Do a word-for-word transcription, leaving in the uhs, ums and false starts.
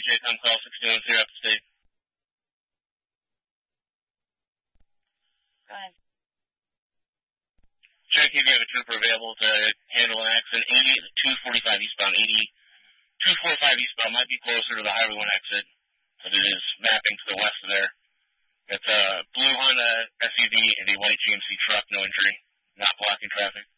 J-Com call sixty-one zero up to state. Go ahead. Check if you have a trooper available to handle an accident. eighty, two forty-five eastbound, eighty, two forty-five eastbound might be closer to the Highway one exit, but it is mapping to the west of there. It's a blue Honda S U V and a white G M C truck, no injury, not blocking traffic.